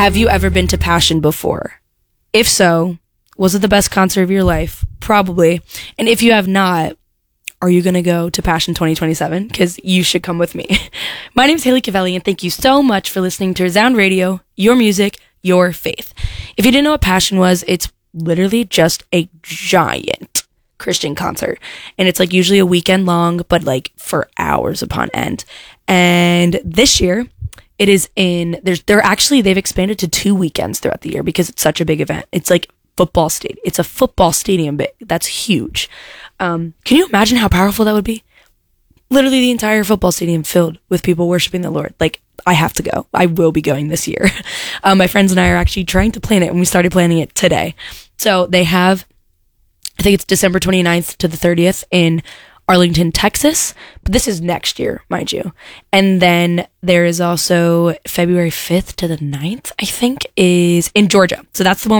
Have you ever been to Passion before? If so, was it the best concert of your life? Probably. And if you have not, are you going to go to Passion 2027? Because you should come with me. My name is Haley Cavelli, and thank you so much for listening to Resound Radio, your music, your faith. If you didn't know what Passion was, it's literally just a giant Christian concert. And it's like usually a weekend long, but like for hours upon end. And this year, it is they've expanded to 2 weekends throughout the year because it's such a big event. It's like it's a football stadium bit. That's huge. Can you imagine how powerful that would be? Literally the entire football stadium filled with people worshiping the Lord. Like, I have to go. I will be going this year. My friends and I are actually trying to plan it, and we started planning it today. So they have, I think it's December 29th to the 30th in Arlington, Texas. But this is next year, mind you. And then there is also February 5th to the 9th, I think, is in Georgia. So that's the one